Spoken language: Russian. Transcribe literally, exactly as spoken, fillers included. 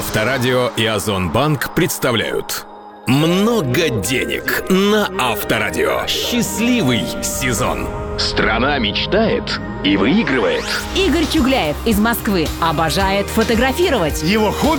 Авторадио и Озонбанк представляют «Много денег» на Авторадио. Счастливый сезон. Страна мечтает и выигрывает. Игорь Чугляев из Москвы обожает фотографировать. Его хобби